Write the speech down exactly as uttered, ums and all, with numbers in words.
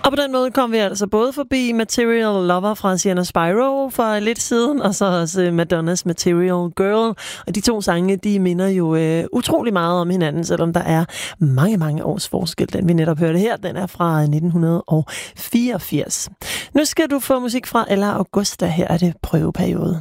Og på den måde kom vi altså både forbi Material Lover fra Sienna Spyro for lidt siden, og så også Madonnas Material Girl. Og de to sange, de minder jo øh, utrolig meget om hinanden, selvom der er mange, mange års forskel. Den vi netop hørte her, den er fra nitten fireogfirs. Nu skal du få musik fra Ella Augusta. Her er det prøveperiode.